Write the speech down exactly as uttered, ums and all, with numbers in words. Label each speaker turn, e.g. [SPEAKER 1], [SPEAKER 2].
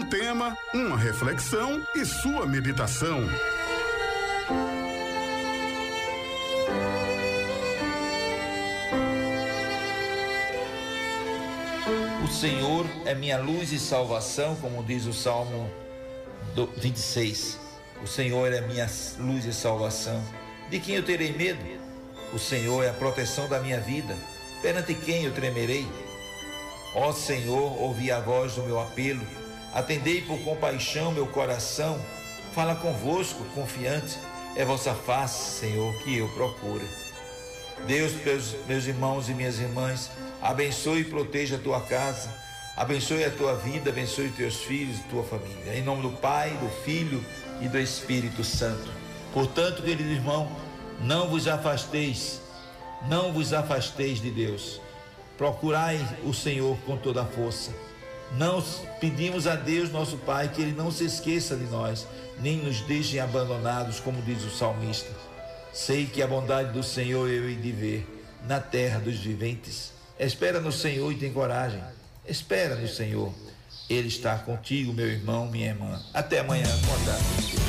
[SPEAKER 1] Um tema, uma reflexão e sua meditação.
[SPEAKER 2] O Senhor é minha luz e salvação, como diz o Salmo vinte e seis. O Senhor é minha luz e salvação. De quem eu terei medo? O Senhor é a proteção da minha vida. Perante quem eu tremerei? Ó Senhor, ouvi a voz do meu apelo. Atendei por compaixão meu coração. Fala convosco, confiante. É vossa face, Senhor, que eu procuro. Deus, meus, meus irmãos e minhas irmãs, abençoe e proteja a tua casa, abençoe a tua vida, abençoe teus filhos e tua família. Em nome do Pai, do Filho e do Espírito Santo. Portanto, querido irmão, não vos afasteis, não vos afasteis de Deus. Procurai o Senhor com toda a força. Não pedimos a Deus, nosso Pai, que Ele não se esqueça de nós, nem nos deixe abandonados, como diz o salmista. Sei que a bondade do Senhor eu hei de ver na terra dos viventes. Espera no Senhor e tem coragem. Espera no Senhor. Ele está contigo, meu irmão, minha irmã. Até amanhã, com a graça de Deus.